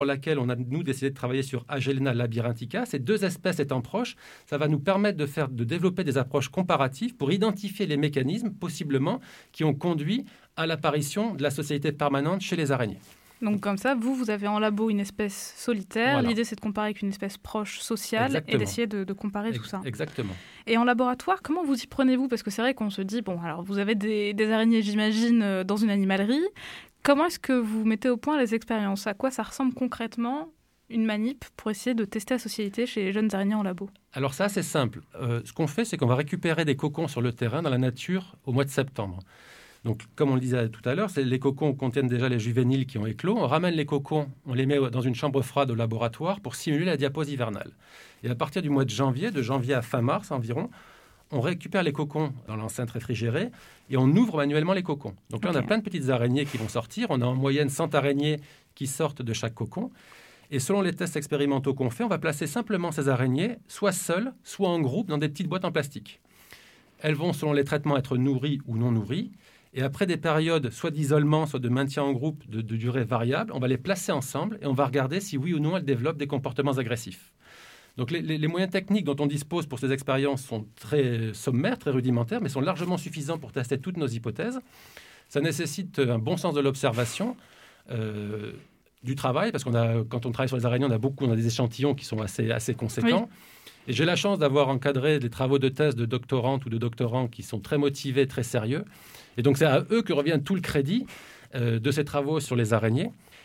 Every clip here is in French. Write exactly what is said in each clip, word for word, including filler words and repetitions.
pour laquelle on a, nous, décidé de travailler sur Agelena labyrinthica. Ces deux espèces étant proches, ça va nous permettre de, faire, de développer des approches comparatives pour identifier les mécanismes, possiblement, qui ont conduit à l'apparition de la socialité permanente chez les araignées. Donc comme ça, vous, vous avez en labo une espèce solitaire. Voilà. L'idée, c'est de comparer avec une espèce proche sociale. Exactement. Et d'essayer de, de comparer Ex- tout ça. Exactement. Et en laboratoire, comment vous y prenez-vous ? Parce que c'est vrai qu'on se dit, bon, alors vous avez des, des araignées, j'imagine, dans une animalerie. Comment est-ce que vous mettez au point les expériences ? À quoi ça ressemble concrètement une manip pour essayer de tester la socialité chez les jeunes araignées en labo ? Alors ça, c'est simple. Euh, ce qu'on fait, c'est qu'on va récupérer des cocons sur le terrain, dans la nature, au mois de septembre. Donc, comme on le disait tout à l'heure, c'est, les cocons contiennent déjà les juvéniles qui ont éclos. On ramène les cocons, on les met dans une chambre froide au laboratoire pour simuler la diapause hivernale. Et à partir du mois de janvier, de janvier à fin mars environ, on récupère les cocons dans l'enceinte réfrigérée et on ouvre manuellement les cocons. Donc là, okay. on a plein de petites araignées qui vont sortir. On a en moyenne cent araignées qui sortent de chaque cocon. Et selon les tests expérimentaux qu'on fait, on va placer simplement ces araignées, soit seules, soit en groupe, dans des petites boîtes en plastique. Elles vont, selon les traitements, être nourries ou non nourries. Et après des périodes soit d'isolement, soit de maintien en groupe de, de durée variable, on va les placer ensemble et on va regarder si oui ou non elles développent des comportements agressifs. Donc les, les, les moyens techniques dont on dispose pour ces expériences sont très sommaires, très rudimentaires, mais sont largement suffisants pour tester toutes nos hypothèses. Ça nécessite un bon sens de l'observation, euh, du travail, parce qu'on a, quand on travaille sur les araignées, on a beaucoup, on a des échantillons qui sont assez, assez conséquents. Oui. Et j'ai la chance d'avoir encadré des travaux de thèse de doctorantes ou de doctorants qui sont très motivés, très sérieux. Et donc, c'est à eux que revient tout le crédit euh, de ces travaux sur les araignées.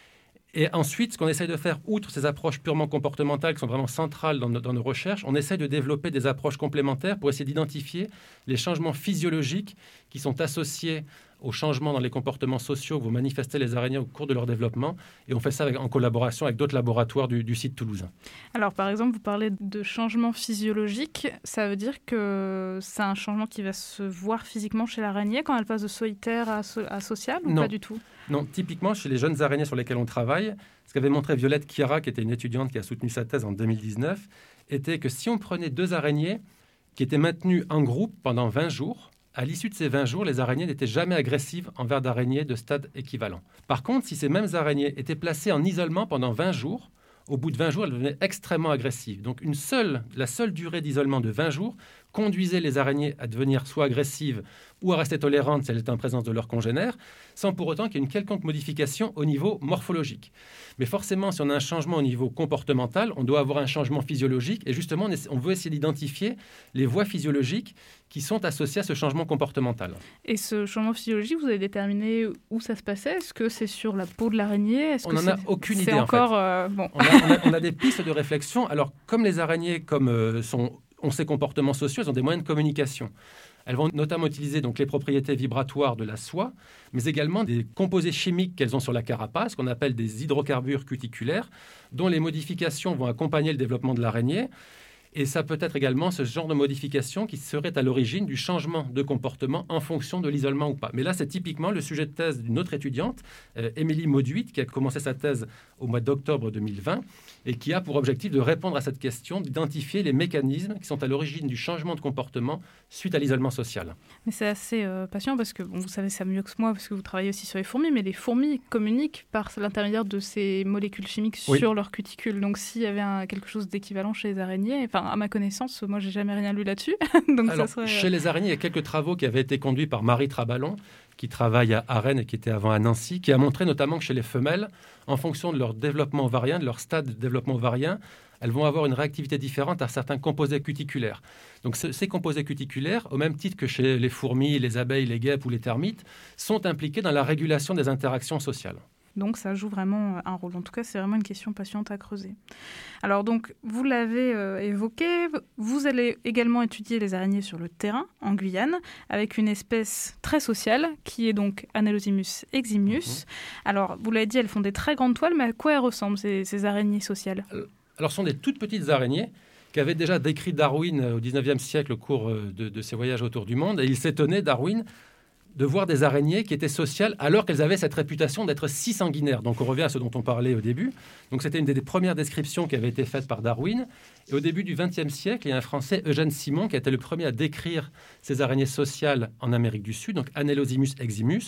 Et ensuite, ce qu'on essaie de faire, outre ces approches purement comportementales qui sont vraiment centrales dans, no- dans nos recherches, on essaie de développer des approches complémentaires pour essayer d'identifier les changements physiologiques qui sont associés aux changements dans les comportements sociaux que vont manifester les araignées au cours de leur développement. Et on fait ça avec, en collaboration avec d'autres laboratoires du, du site toulousain. Alors, par exemple, vous parlez de changements physiologiques. Ça veut dire que c'est un changement qui va se voir physiquement chez l'araignée quand elle passe de solitaire à, so- à social ou non. pas du tout ? Non, typiquement, chez les jeunes araignées sur lesquelles on travaille, ce qu'avait montré Violette Chiara, qui était une étudiante qui a soutenu sa thèse en deux mille dix-neuf, était que si on prenait deux araignées qui étaient maintenues en groupe pendant vingt jours, à l'issue de ces vingt jours, les araignées n'étaient jamais agressives envers d'araignées de stade équivalent. Par contre, si ces mêmes araignées étaient placées en isolement pendant vingt jours, au bout de vingt jours, elles devenaient extrêmement agressives. Donc une seule, la seule durée d'isolement de vingt jours conduisait les araignées à devenir soit agressives ou à rester tolérantes si elles étaient en présence de leurs congénères, sans pour autant qu'il y ait une quelconque modification au niveau morphologique. Mais forcément, si on a un changement au niveau comportemental, on doit avoir un changement physiologique. Et justement, on veut essayer d'identifier les voies physiologiques qui sont associées à ce changement comportemental. Et ce changement physiologique, vous avez déterminé où ça se passait ? Est-ce que c'est sur la peau de l'araignée ? Est-ce On n'en a aucune idée, encore, en fait. Euh, bon. on, a, on, a, on a des pistes de réflexion. Alors, comme les araignées comme, euh, sont, ont ces comportements sociaux, elles ont des moyens de communication. Elles vont notamment utiliser donc, les propriétés vibratoires de la soie, mais également des composés chimiques qu'elles ont sur la carapace, qu'on appelle des hydrocarbures cuticulaires, dont les modifications vont accompagner le développement de l'araignée. Et ça peut être également ce genre de modification qui serait à l'origine du changement de comportement en fonction de l'isolement ou pas. Mais là, c'est typiquement le sujet de thèse d'une autre étudiante, euh, Émilie Mauduit, qui a commencé sa thèse au mois d'octobre deux mille vingt et qui a pour objectif de répondre à cette question, d'identifier les mécanismes qui sont à l'origine du changement de comportement suite à l'isolement social. Mais c'est assez euh, passionnant parce que, bon, vous savez ça mieux que moi parce que vous travaillez aussi sur les fourmis, mais les fourmis communiquent par l'intermédiaire de ces molécules chimiques oui. sur leur cuticule. Donc s'il y avait un, quelque chose d'équivalent chez les araignées, enfin à ma connaissance, moi j'ai jamais rien lu là-dessus. Donc, Alors, ça serait... chez les araignées, il y a quelques travaux qui avaient été conduits par Marie Traballon, qui travaille à Rennes et qui était avant à Nancy, qui a montré notamment que chez les femelles, en fonction de leur développement ovarien, de leur stade de développement ovarien, elles vont avoir une réactivité différente à certains composés cuticulaires. Donc ce, ces composés cuticulaires, au même titre que chez les fourmis, les abeilles, les guêpes ou les termites, sont impliqués dans la régulation des interactions sociales. Donc ça joue vraiment un rôle. En tout cas, c'est vraiment une question passionnante à creuser. Alors donc, vous l'avez euh, évoqué, vous allez également étudier les araignées sur le terrain, en Guyane, avec une espèce très sociale, qui est donc Anelosimus eximius. Mmh. Alors, vous l'avez dit, elles font des très grandes toiles, mais à quoi elles ressemblent, ces, ces araignées sociales ? Alors, ce sont des toutes petites araignées qu'avait déjà décrit Darwin au dix-neuvième siècle au cours de, de ses voyages autour du monde. Et il s'étonnait, Darwin, de voir des araignées qui étaient sociales alors qu'elles avaient cette réputation d'être si sanguinaires. Donc on revient à ce dont on parlait au début. Donc c'était une des premières descriptions qui avait été faite par Darwin. Et au début du vingtième siècle, il y a un Français, Eugène Simon, qui a été le premier à décrire ces araignées sociales en Amérique du Sud, donc Anelosimus eximius,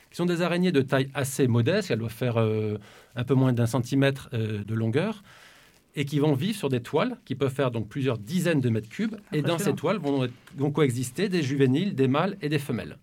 qui sont des araignées de taille assez modeste, elles doivent faire euh, un peu moins d'un centimètre euh, de longueur, et qui vont vivre sur des toiles qui peuvent faire donc plusieurs dizaines de mètres cubes. Et dans ces toiles vont, être, vont coexister des juvéniles, des mâles et des femelles.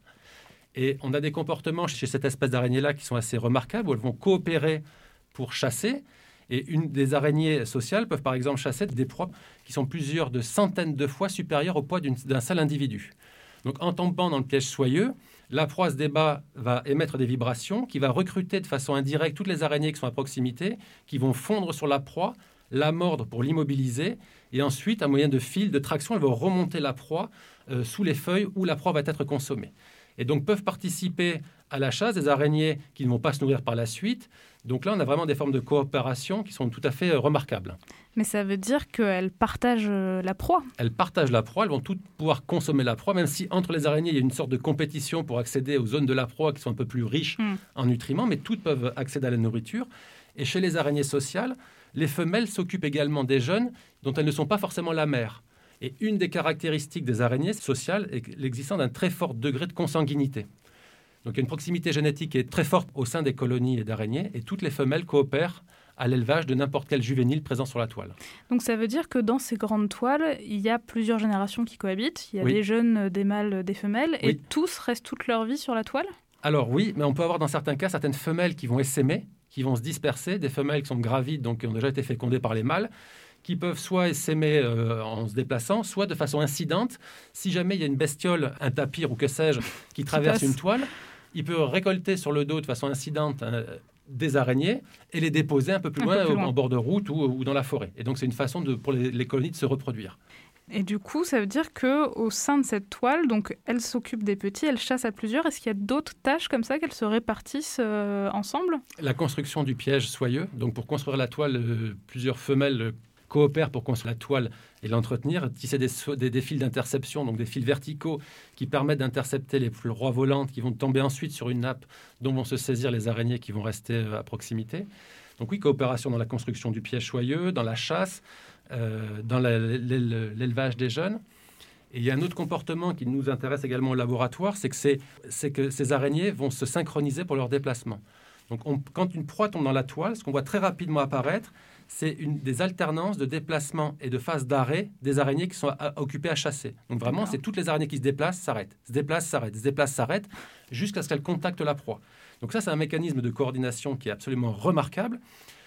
Et on a des comportements chez cette espèce d'araignée-là qui sont assez remarquables, où elles vont coopérer pour chasser. Et une des araignées sociales peuvent par exemple chasser des proies qui sont plusieurs de centaines de fois supérieures au poids d'une, d'un seul individu. Donc en tombant dans le piège soyeux, la proie se débat, va émettre des vibrations, qui va recruter de façon indirecte toutes les araignées qui sont à proximité, qui vont fondre sur la proie, la mordre pour l'immobiliser, et ensuite, à moyen de fil, de traction, elle va remonter la proie euh, sous les feuilles où la proie va être consommée. Et donc peuvent participer à la chasse des araignées qui ne vont pas se nourrir par la suite. Donc là, on a vraiment des formes de coopération qui sont tout à fait euh, remarquables. Mais ça veut dire qu'elles partagent euh, la proie. Elles partagent la proie, elles vont toutes pouvoir consommer la proie, même si entre les araignées, il y a une sorte de compétition pour accéder aux zones de la proie qui sont un peu plus riches mmh. en nutriments, mais toutes peuvent accéder à la nourriture. Et chez les araignées sociales, les femelles s'occupent également des jeunes dont elles ne sont pas forcément la mère. Et une des caractéristiques des araignées sociales est l'existence d'un très fort degré de consanguinité. Donc il y a une proximité génétique qui est très forte au sein des colonies et d'araignées, et toutes les femelles coopèrent à l'élevage de n'importe quel juvénile présent sur la toile. Donc ça veut dire que dans ces grandes toiles, il y a plusieurs générations qui cohabitent. Il y a oui. des jeunes, des mâles, des femelles, et oui. tous restent toute leur vie sur la toile ? Alors oui, mais on peut avoir dans certains cas certaines femelles qui vont essaimer, qui vont se disperser, des femelles qui sont gravides, donc qui ont déjà été fécondées par les mâles, qui peuvent soit essaimer euh, en se déplaçant, soit de façon incidente. Si jamais il y a une bestiole, un tapir ou que sais-je, qui traverse une toile, il peut récolter sur le dos de façon incidente euh, des araignées et les déposer un peu plus, un loin, peu plus loin, en bord de route ou, ou dans la forêt. Et donc c'est une façon de, pour les, les colonies de se reproduire. Et du coup, ça veut dire qu'au sein de cette toile, donc, elles s'occupent des petits, elles chassent à plusieurs. Est-ce qu'il y a d'autres tâches comme ça qu'elles se répartissent euh, ensemble ? La construction du piège soyeux. Donc pour construire la toile, euh, plusieurs femelles euh, coopèrent pour construire la toile et l'entretenir, tisser des, des, des fils d'interception, donc des fils verticaux qui permettent d'intercepter les proies volantes qui vont tomber ensuite sur une nappe dont vont se saisir les araignées qui vont rester à proximité. Donc oui, coopération dans la construction du piège soyeux, dans la chasse, euh, dans la, l'élevage des jeunes. Et il y a un autre comportement qui nous intéresse également au laboratoire, c'est que, c'est, c'est que ces araignées vont se synchroniser pour leur déplacement. Donc on, quand une proie tombe dans la toile, ce qu'on voit très rapidement apparaître, c'est une des alternances de déplacement et de phase d'arrêt des araignées qui sont à, à, occupées à chasser. Donc vraiment, D'accord. c'est toutes les araignées qui se déplacent, s'arrêtent, se déplacent, s'arrêtent, se déplacent, s'arrêtent, jusqu'à ce qu'elles contactent la proie. Donc ça, c'est un mécanisme de coordination qui est absolument remarquable.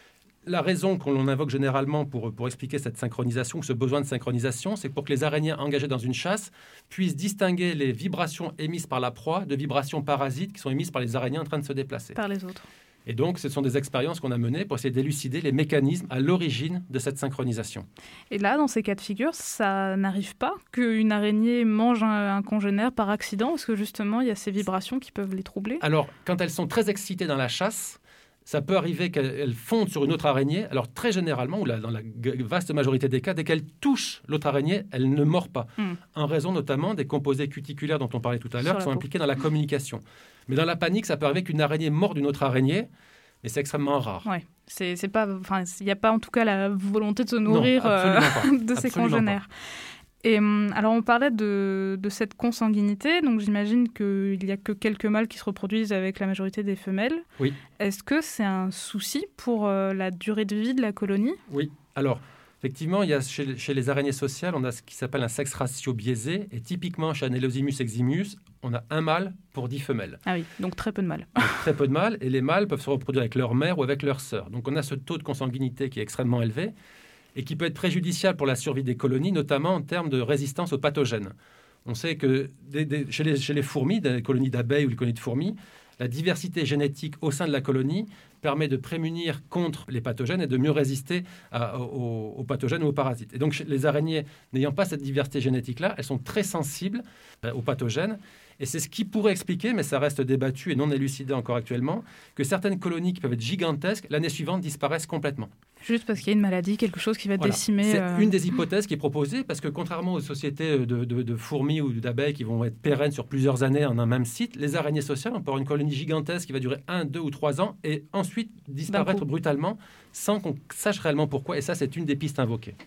La raison qu'on invoque généralement pour, pour expliquer cette synchronisation, ce besoin de synchronisation, c'est pour que les araignées engagées dans une chasse puissent distinguer les vibrations émises par la proie de vibrations parasites qui sont émises par les araignées en train de se déplacer. Par les autres. Et donc, ce sont des expériences qu'on a menées pour essayer d'élucider les mécanismes à l'origine de cette synchronisation. Et là, dans ces cas de figure, ça n'arrive pas qu'une araignée mange un, un congénère par accident, parce que justement, il y a ces vibrations qui peuvent les troubler. Alors, quand elles sont très excitées dans la chasse, ça peut arriver qu'elles fondent sur une autre araignée. Alors, très généralement, ou là, dans la vaste majorité des cas, dès qu'elles touchent l'autre araignée, elle ne mord pas. Mm. En raison notamment des composés cuticulaires dont on parlait tout à l'heure, qui sont peau. impliqués dans la communication. Mais dans la panique, ça peut arriver qu'une araignée morde une autre araignée, mais c'est extrêmement rare. Oui, c'est, c'est pas, enfin, il n'y a pas en tout cas la volonté de se nourrir non, euh, de ces absolument congénères. Pas. Et alors, on parlait de, de cette consanguinité, donc j'imagine qu'il n'y a que quelques mâles qui se reproduisent avec la majorité des femelles. Oui. Est-ce que c'est un souci pour euh, la durée de vie de la colonie ? Oui, alors, effectivement, il y a chez, chez les araignées sociales, on a ce qui s'appelle un sexe ratio biaisé, et typiquement chez Anelozimus eximus, on a un mâle pour dix femelles. Ah oui, donc très peu de mâles. Donc, très peu de mâles, et les mâles peuvent se reproduire avec leur mère ou avec leur sœur. Donc on a ce taux de consanguinité qui est extrêmement élevé, et qui peut être préjudiciable pour la survie des colonies, notamment en termes de résistance aux pathogènes. On sait que des, des, chez, les, chez les fourmis, des colonies d'abeilles ou les colonies de fourmis, la diversité génétique au sein de la colonie permet de prémunir contre les pathogènes et de mieux résister à, aux, aux pathogènes ou aux parasites. Et donc les araignées n'ayant pas cette diversité génétique-là, elles sont très sensibles euh, aux pathogènes. Et c'est ce qui pourrait expliquer, mais ça reste débattu et non élucidé encore actuellement, que certaines colonies qui peuvent être gigantesques, l'année suivante disparaissent complètement. Juste parce qu'il y a une maladie, quelque chose qui va voilà. décimer... C'est euh... une des hypothèses qui est proposée, parce que contrairement aux sociétés de, de, de fourmis ou d'abeilles qui vont être pérennes sur plusieurs années en un même site, les araignées sociales, on peut avoir une colonie gigantesque qui va durer un, deux ou trois ans et ensuite disparaître brutalement sans qu'on sache réellement pourquoi. Et ça, c'est une des pistes invoquées.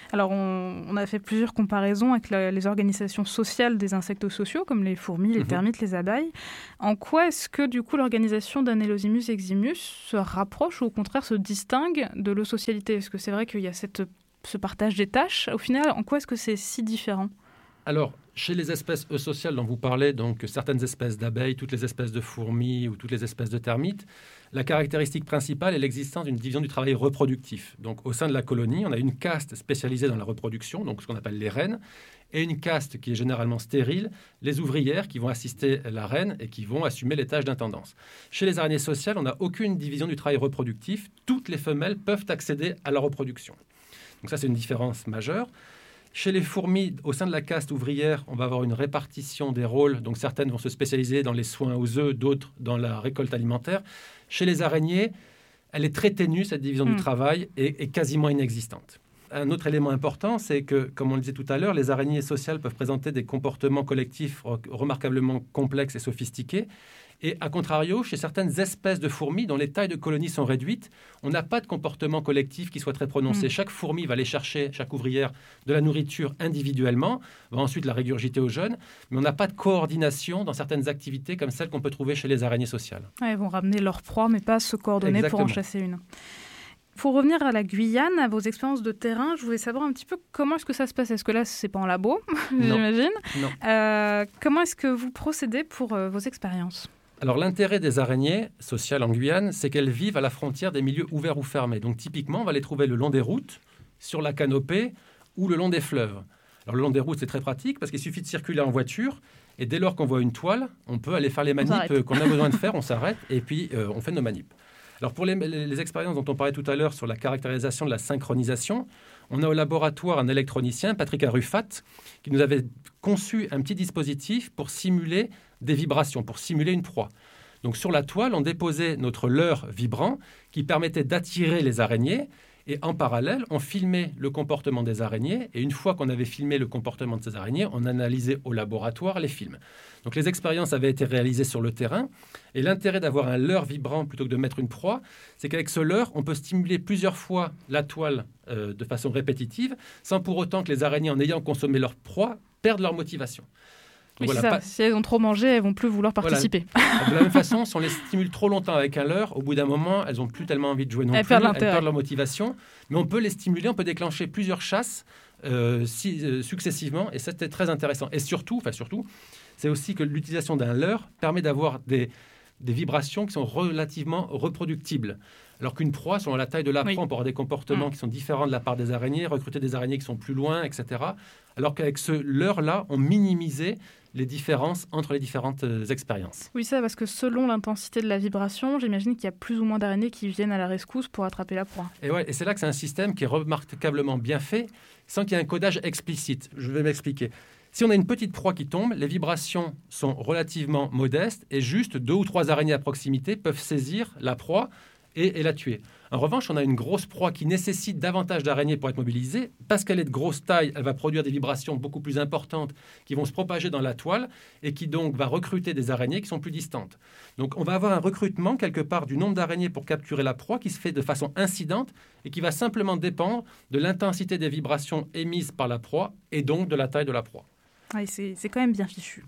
Alors, on, on a fait plusieurs comparaisons avec la, les organisations sociales des insectes sociaux, comme les fourmis, les mmh. termites, les abeilles. En quoi est-ce que, du coup, l'organisation d'Anelosimus eximus se rapproche ou, au contraire, se distingue de l'eusocialité ? Parce que c'est vrai qu'il y a cette, ce partage des tâches. Au final, en quoi est-ce que c'est si différent ? Alors, chez les espèces eusociales dont vous parlez, donc certaines espèces d'abeilles, toutes les espèces de fourmis ou toutes les espèces de termites, la caractéristique principale est l'existence d'une division du travail reproductif. Donc, au sein de la colonie, on a une caste spécialisée dans la reproduction, donc ce qu'on appelle les reines, et une caste qui est généralement stérile, les ouvrières qui vont assister la reine et qui vont assumer les tâches d'intendance. Chez les araignées sociales, on n'a aucune division du travail reproductif. Toutes les femelles peuvent accéder à la reproduction. Donc ça, c'est une différence majeure. Chez les fourmis, au sein de la caste ouvrière, on va avoir une répartition des rôles. Donc certaines vont se spécialiser dans les soins aux œufs, d'autres dans la récolte alimentaire. Chez les araignées, elle est très ténue, cette division mmh. du travail, et, et quasiment inexistante. Un autre élément important, c'est que, comme on le disait tout à l'heure, les araignées sociales peuvent présenter des comportements collectifs remarquablement complexes et sophistiqués. Et à contrario, chez certaines espèces de fourmis dont les tailles de colonies sont réduites, on n'a pas de comportement collectif qui soit très prononcé. Mmh. Chaque fourmi va aller chercher, chaque ouvrière, de la nourriture individuellement, va ensuite la régurgiter aux jeunes, mais on n'a pas de coordination dans certaines activités comme celles qu'on peut trouver chez les araignées sociales. Ouais, elles vont ramener leur proie, mais pas se coordonner Exactement. Pour en chasser une. Pour revenir à la Guyane, à vos expériences de terrain, je voulais savoir un petit peu comment est-ce que ça se passe. Est-ce que là, c'est pas en labo, j'imagine ? Non. Euh, comment est-ce que vous procédez pour euh, vos expériences ? Alors, l'intérêt des araignées sociales en Guyane, c'est qu'elles vivent à la frontière des milieux ouverts ou fermés. Donc, typiquement, on va les trouver le long des routes, sur la canopée ou le long des fleuves. Alors, le long des routes, c'est très pratique parce qu'il suffit de circuler en voiture. Et dès lors qu'on voit une toile, on peut aller faire les manips qu'on a besoin de faire, on s'arrête et puis euh, on fait nos manips. Alors, pour les, les, les expériences dont on parlait tout à l'heure sur la caractérisation de la synchronisation, on a au laboratoire un électronicien, Patrick Arufat, qui nous avait conçu un petit dispositif pour simuler des vibrations, pour simuler une proie. Donc, sur la toile, on déposait notre leurre vibrant qui permettait d'attirer les araignées. Et en parallèle, on filmait le comportement des araignées. Et une fois qu'on avait filmé le comportement de ces araignées, on analysait au laboratoire les films. Donc les expériences avaient été réalisées sur le terrain. Et l'intérêt d'avoir un leurre vibrant plutôt que de mettre une proie, c'est qu'avec ce leurre, on peut stimuler plusieurs fois la toile euh, de façon répétitive, sans pour autant que les araignées, en ayant consommé leur proie, perdent leur motivation. Oui, voilà, ça. Pas... Si elles ont trop mangé, elles ne vont plus vouloir participer. Voilà. De la même façon, si on les stimule trop longtemps avec un leurre, au bout d'un moment, elles n'ont plus tellement envie de jouer non elles plus. Perdent elles perdent leur motivation. Mais on peut les stimuler, on peut déclencher plusieurs chasses euh, si, euh, successivement. Et ça, c'était très intéressant. Et surtout, enfin surtout, c'est aussi que l'utilisation d'un leurre permet d'avoir des, des vibrations qui sont relativement reproductibles. Alors qu'une proie, selon la taille de la proie, oui. on peut avoir des comportements mmh. qui sont différents de la part des araignées, recruter des araignées qui sont plus loin, et cetera. Alors qu'avec ce leurre-là, on minimisait les différences entre les différentes euh, expériences. Oui, ça, parce que selon l'intensité de la vibration, j'imagine qu'il y a plus ou moins d'araignées qui viennent à la rescousse pour attraper la proie. Et, ouais, et c'est là que c'est un système qui est remarquablement bien fait, sans qu'il y ait un codage explicite. Je vais m'expliquer. Si on a une petite proie qui tombe, les vibrations sont relativement modestes et juste deux ou trois araignées à proximité peuvent saisir la proie et, et la tuer. En revanche, on a une grosse proie qui nécessite davantage d'araignées pour être mobilisée. Parce qu'elle est de grosse taille, elle va produire des vibrations beaucoup plus importantes qui vont se propager dans la toile et qui donc va recruter des araignées qui sont plus distantes. Donc on va avoir un recrutement quelque part du nombre d'araignées pour capturer la proie qui se fait de façon incidente et qui va simplement dépendre de l'intensité des vibrations émises par la proie et donc de la taille de la proie. Oui, c'est, c'est quand même bien fichu.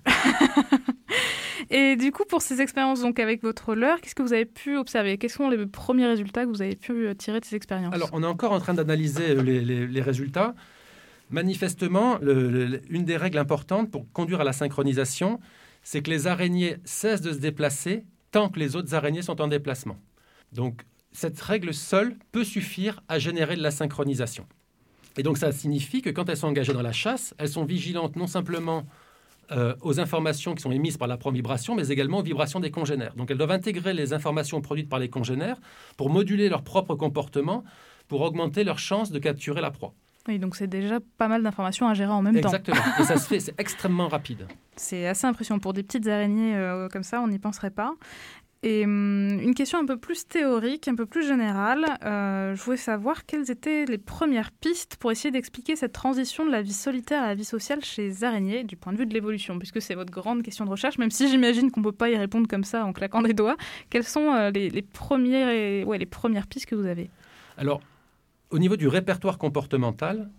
Et du coup, pour ces expériences donc avec votre leurre, qu'est-ce que vous avez pu observer ? Quels sont les premiers résultats que vous avez pu tirer de ces expériences ? Alors, on est encore en train d'analyser les, les, les résultats. Manifestement, le, le, une des règles importantes pour conduire à la synchronisation, c'est que les araignées cessent de se déplacer tant que les autres araignées sont en déplacement. Donc, cette règle seule peut suffire à générer de la synchronisation. Et donc, ça signifie que quand elles sont engagées dans la chasse, elles sont vigilantes non simplement Euh, aux informations qui sont émises par la proie vibration, mais également aux vibrations des congénères. Donc elles doivent intégrer les informations produites par les congénères pour moduler leur propre comportement, pour augmenter leurs chances de capturer la proie. Oui, donc c'est déjà pas mal d'informations à gérer en même Exactement. temps. Exactement, et ça se fait, c'est extrêmement rapide. C'est assez impressionnant. Pour des petites araignées euh, comme ça, on n'y penserait pas. Et hum, une question un peu plus théorique, un peu plus générale. Euh, je voulais savoir quelles étaient les premières pistes pour essayer d'expliquer cette transition de la vie solitaire à la vie sociale chez les araignées, du point de vue de l'évolution, puisque c'est votre grande question de recherche, même si j'imagine qu'on ne peut pas y répondre comme ça en claquant des doigts. Quelles sont euh, les, les, premières, ouais, les premières pistes que vous avez ? Alors, au niveau du répertoire comportemental,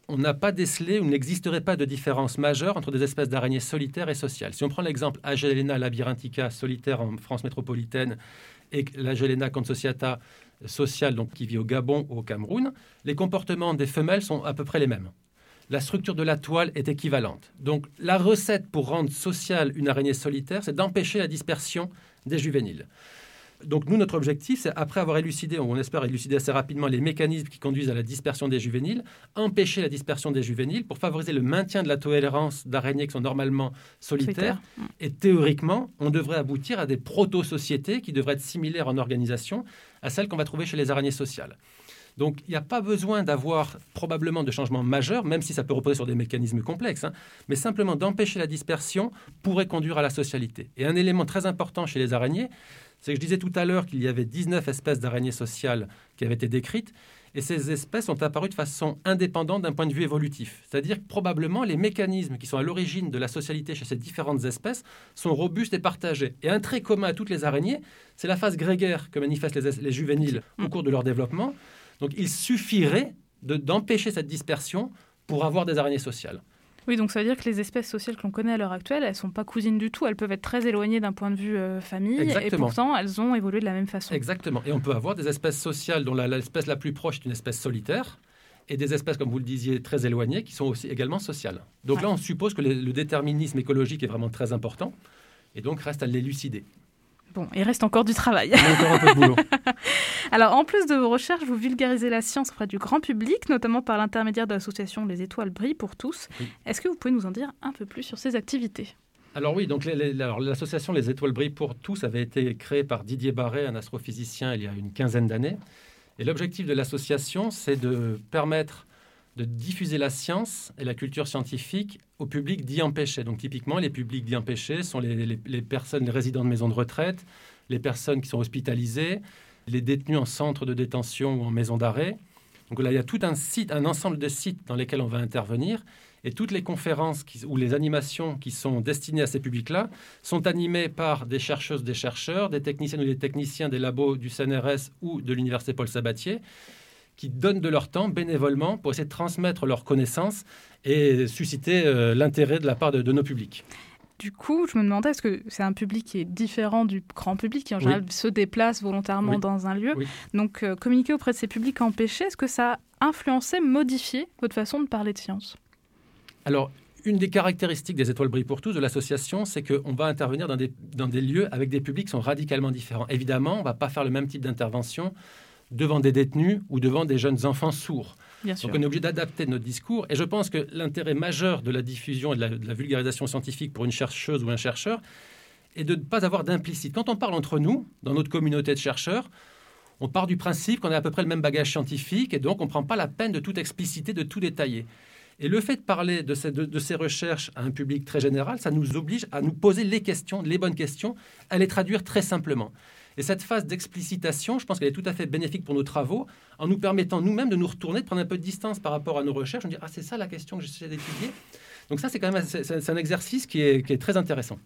on n'a pas décelé, ou il n'existerait pas de différence majeure entre des espèces d'araignées solitaires et sociales. Si on prend l'exemple Agelena labyrinthica solitaire en France métropolitaine et l'Agelena consociata sociale, donc qui vit au Gabon ou au Cameroun, les comportements des femelles sont à peu près les mêmes. La structure de la toile est équivalente. Donc la recette pour rendre sociale une araignée solitaire, c'est d'empêcher la dispersion des juvéniles. Donc nous, notre objectif, c'est après avoir élucidé, on espère élucider assez rapidement les mécanismes qui conduisent à la dispersion des juvéniles, empêcher la dispersion des juvéniles pour favoriser le maintien de la tolérance d'araignées qui sont normalement solitaires. Solitaire. Et théoriquement, on devrait aboutir à des proto-sociétés qui devraient être similaires en organisation à celles qu'on va trouver chez les araignées sociales. Donc, il n'y a pas besoin d'avoir probablement de changements majeurs, même si ça peut reposer sur des mécanismes complexes, hein, mais simplement d'empêcher la dispersion pourrait conduire à la socialité. Et un élément très important chez les araignées, c'est que je disais tout à l'heure qu'il y avait dix-neuf espèces d'araignées sociales qui avaient été décrites, et ces espèces sont apparues de façon indépendante d'un point de vue évolutif. C'est-à-dire que probablement les mécanismes qui sont à l'origine de la socialité chez ces différentes espèces sont robustes et partagés. Et un trait commun à toutes les araignées, c'est la phase grégaire que manifestent les, les juvéniles au cours de leur développement. Donc, il suffirait de, d'empêcher cette dispersion pour avoir des araignées sociales. Oui, donc ça veut dire que les espèces sociales que l'on connaît à l'heure actuelle, elles ne sont pas cousines du tout. Elles peuvent être très éloignées d'un point de vue euh, famille. Exactement. Et pourtant, elles ont évolué de la même façon. Exactement. Et on peut avoir des espèces sociales dont la, l'espèce la plus proche est une espèce solitaire et des espèces, comme vous le disiez, très éloignées qui sont aussi également sociales. Donc ouais. Là, on suppose que le, le déterminisme écologique est vraiment très important et donc reste à l'élucider. Bon, il reste encore du travail. Il y a encore un peu de boulot. Alors, en plus de vos recherches, vous vulgarisez la science auprès du grand public, notamment par l'intermédiaire de l'association Les Étoiles brillent pour tous. Oui. Est-ce que vous pouvez nous en dire un peu plus sur ces activités ? Alors oui, donc les, les, alors, l'association Les Étoiles brillent pour tous avait été créée par Didier Barret, un astrophysicien, il y a une quinzaine d'années. Et l'objectif de l'association, c'est de permettre de diffuser la science et la culture scientifique au public dit empêché. Donc typiquement, les publics dits empêchés sont les, les, les personnes, les résidents de maisons de retraite, les personnes qui sont hospitalisées, les détenus en centre de détention ou en maison d'arrêt. Donc là, il y a tout un site, un ensemble de sites dans lesquels on va intervenir. Et toutes les conférences qui, ou les animations qui sont destinées à ces publics-là sont animées par des chercheuses, des chercheurs, des techniciennes ou des techniciens des labos du C N R S ou de l'Université Paul Sabatier, qui donnent de leur temps bénévolement pour essayer de transmettre leurs connaissances et susciter euh, l'intérêt de la part de, de nos publics. Du coup, je me demandais, est-ce que c'est un public qui est différent du grand public qui, en général, oui. se déplace volontairement oui. dans un lieu. Oui. Donc, euh, communiquer auprès de ces publics empêchés, est-ce que ça a influencé, modifié votre façon de parler de science ? Alors, une des caractéristiques des Étoiles brillent pour tous, de l'association, c'est qu'on va intervenir dans des, dans des lieux avec des publics qui sont radicalement différents. Évidemment, on ne va pas faire le même type d'intervention devant des détenus ou devant des jeunes enfants sourds. Bien sûr. Donc on est obligé d'adapter notre discours. Et je pense que l'intérêt majeur de la diffusion et de la, de la vulgarisation scientifique pour une chercheuse ou un chercheur est de ne pas avoir d'implicite. Quand on parle entre nous, dans notre communauté de chercheurs, on part du principe qu'on a à peu près le même bagage scientifique et donc on ne prend pas la peine de tout expliciter, de tout détailler. Et le fait de parler de ces, de, de ces recherches à un public très général, ça nous oblige à nous poser les questions, les bonnes questions, à les traduire très simplement. Et cette phase d'explicitation, je pense qu'elle est tout à fait bénéfique pour nos travaux, en nous permettant nous-mêmes de nous retourner, de prendre un peu de distance par rapport à nos recherches, on dit « Ah, c'est ça la question que j'essaie d'étudier ». Donc ça, c'est quand même c'est, c'est un exercice qui est, qui est très intéressant.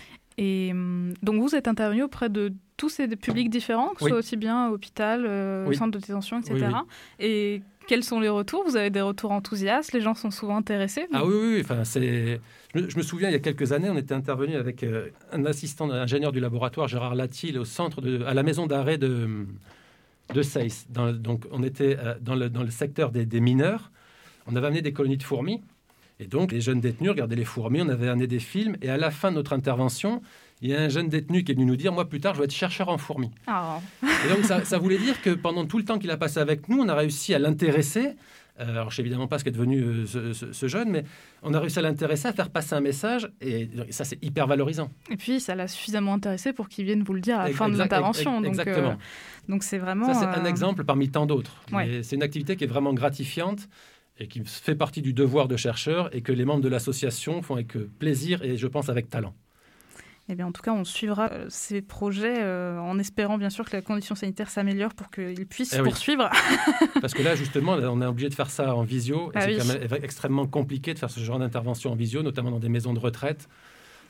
Et donc, vous êtes intervenu auprès de tous ces publics différents, que ce oui. soit aussi bien à l'hôpital, euh, oui. centre de détention, et cetera. Oui, oui. Et quels sont les retours ? Vous avez des retours enthousiastes ? Les gens sont souvent intéressés ? Vous... Ah oui, oui, oui. Enfin, c'est... Je, me, je me souviens, il y a quelques années, on était intervenu avec euh, un assistant ingénieur du laboratoire, Gérard Latil, au centre de, à la maison d'arrêt de, de Seyss. Dans, donc, on était euh, dans, le, dans le secteur des, des mineurs. On avait amené des colonies de fourmis. Et donc, les jeunes détenus regardaient les fourmis, on avait amené des films. Et à la fin de notre intervention, il y a un jeune détenu qui est venu nous dire « Moi, plus tard, je vais être chercheur en fourmis. Oh. » Et donc, ça, ça voulait dire que pendant tout le temps qu'il a passé avec nous, on a réussi à l'intéresser. Euh, alors, je ne sais évidemment pas ce qu'est devenu euh, ce, ce, ce jeune, mais on a réussi à l'intéresser, à faire passer un message. Et ça, c'est hyper valorisant. Et puis, ça l'a suffisamment intéressé pour qu'il vienne vous le dire à la exact, fin de l'intervention. Ex- exactement. Donc, euh, donc, c'est vraiment... Ça, c'est euh... un exemple parmi tant d'autres. Ouais. C'est une activité qui est vraiment gratifiante et qui fait partie du devoir de chercheur et que les membres de l'association font avec plaisir et, je pense, avec talent. Eh bien, en tout cas, on suivra euh, ces projets euh, en espérant bien sûr que la condition sanitaire s'améliore pour qu'ils puissent eh poursuivre. Oui. Parce que là, justement, on est obligé de faire ça en visio. Et ah c'est oui. quand même extrêmement compliqué de faire ce genre d'intervention en visio, notamment dans des maisons de retraite.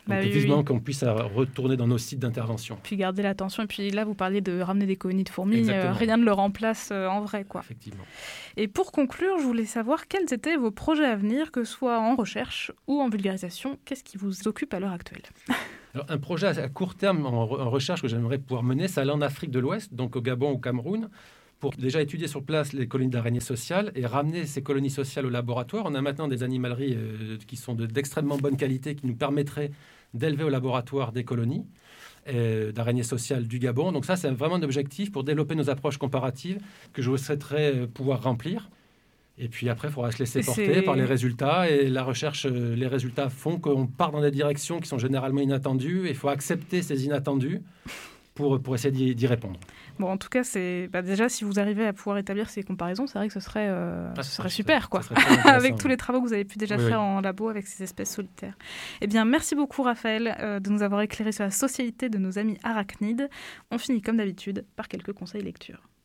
Bah Donc, oui, vivement oui. qu'on puisse euh, retourner dans nos sites d'intervention. Puis garder l'attention. Et puis là, vous parliez de ramener des colonies de fourmis. Exactement. Euh, rien ne le remplace euh, en vrai, quoi. Effectivement. Et pour conclure, je voulais savoir quels étaient vos projets à venir, que ce soit en recherche ou en vulgarisation. Qu'est-ce qui vous occupe à l'heure actuelle ? Alors, un projet à court terme en, re- en recherche que j'aimerais pouvoir mener, c'est aller en Afrique de l'Ouest, donc au Gabon, au Cameroun, pour déjà étudier sur place les colonies d'araignées sociales et ramener ces colonies sociales au laboratoire. On a maintenant des animaleries euh, qui sont de- d'extrêmement bonne qualité, qui nous permettraient d'élever au laboratoire des colonies euh, d'araignées sociales du Gabon. Donc ça, c'est vraiment un objectif pour développer nos approches comparatives que je souhaiterais euh, pouvoir remplir. Et puis après, il faudra se laisser Et porter c'est- par les résultats. Et la recherche, euh, les résultats font qu'on part dans des directions qui sont généralement inattendues. Et il faut accepter ces inattendus pour, pour essayer d'y, d'y répondre. Bon, en tout cas, c'est bah, déjà, si vous arrivez à pouvoir établir ces comparaisons, c'est vrai que ce serait, euh, Ah, ce ça serait serait- super, quoi. ça serait très intéressant, Avec tous oui. les travaux que vous avez pu déjà Oui, faire oui. en labo avec ces espèces solitaires. Eh bien, merci beaucoup, Raphaël, euh, de nous avoir éclairé sur la socialité de nos amis arachnides. On finit, comme d'habitude, par quelques conseils lecture.